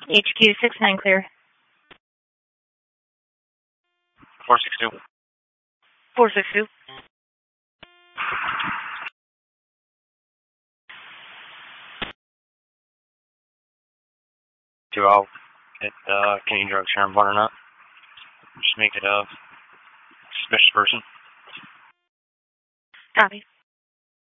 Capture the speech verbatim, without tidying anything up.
H Q six nine clear. four six two. four six two. Two out. At uh, Canadian Drugstore in Butternut. Just make it a suspicious person. Copy.